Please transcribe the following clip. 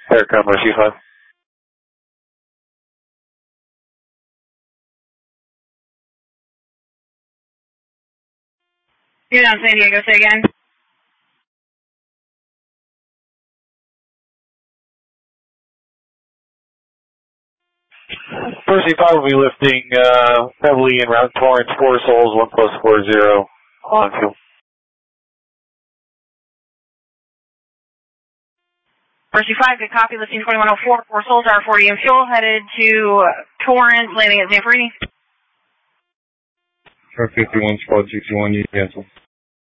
Aircraft Mercy 5. You're down San Diego, say again. Mercy 5 will be lifting heavily in Route Torrance, 4 souls, 1+40 on fuel. Mercy 5, good copy, lifting 2104, 4 souls, R40 in fuel, headed to Torrance, landing at Zamperini. Truck 51, squad 61, you cancel.